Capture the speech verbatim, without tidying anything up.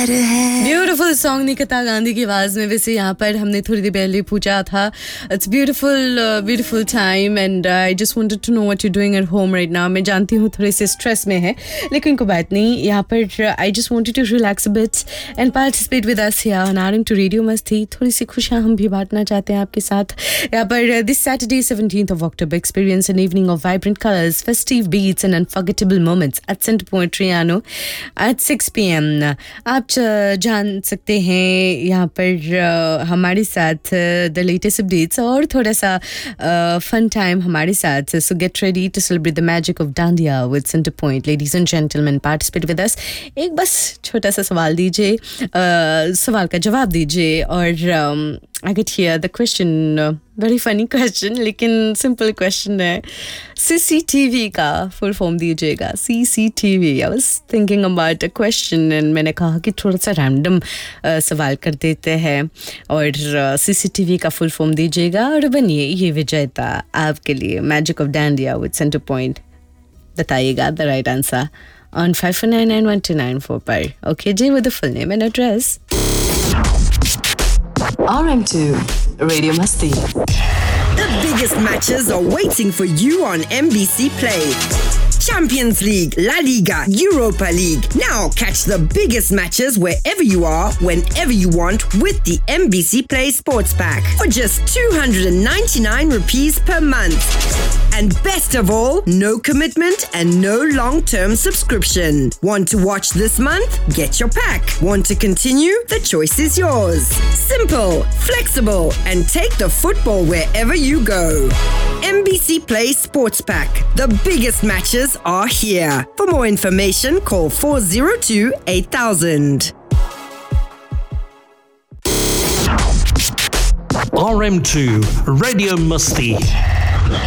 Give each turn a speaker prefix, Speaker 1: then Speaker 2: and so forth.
Speaker 1: पर है।
Speaker 2: Beautiful song Nikita Gandhi की आवाज में। वैसे यहाँ पर हमने थोड़ी देर पहले पूछा था, it's beautiful beautiful time and I just wanted to know what you doing at home right now. मैं जानती हूँ थोड़े से स्ट्रेस में है, लेकिन कोई बात नहीं। यहाँ पर I just wanted to relax a bit and participate with us here on RM to radio मस्ती। थोड़ी सी खुशियाँ हम भी बांटना चाहते हैं आपके साथ। यहाँ पर this Saturday seventeenth of October experience an evening of vibrant colors, festive beats and unforgettable moments at Center Point Triano at six p m आप जान सकते हैं यहाँ पर uh, हमारे साथ द लेटेस्ट अपडेट्स और थोड़ा सा फन uh, टाइम हमारे साथ। सो get ready to celebrate the magic of dandiya with centre point. Ladies and gentleman, participate with us. एक बस छोटा सा सवाल दीजिए, uh, सवाल का जवाब दीजिए और um, I get here the question, uh, very funny question, लेकिन simple question है। C C T V का full form दीजिएगा। C C T V. I was thinking about a question and मैंने कहा कि थोड़ा सा random uh, सवाल कर देते हैं और uh, C C T V का full form दीजिएगा और बनिए ये विजेता आपके लिए Magic of Dandiya with Center Point। बताइएगा the right answer on five four nine nine one two nine four पर। Okay ji, with the full name and address।
Speaker 3: R M two Radio Masti.
Speaker 1: The biggest matches are waiting for you on M B C Play. Champions League, La Liga, Europa League. Now catch the biggest matches wherever you are, whenever you want with the M B C Play Sports Pack for just two hundred ninety-nine rupees per month. And best of all, no commitment and no long-term subscription. Want to watch this month? Get your pack. Want to continue? The choice is yours. Simple, flexible, and take the football wherever you go. M B C Play Sports Pack. The biggest matches are here. For more information, call four zero two eight thousand.
Speaker 4: R M two Radio Masti.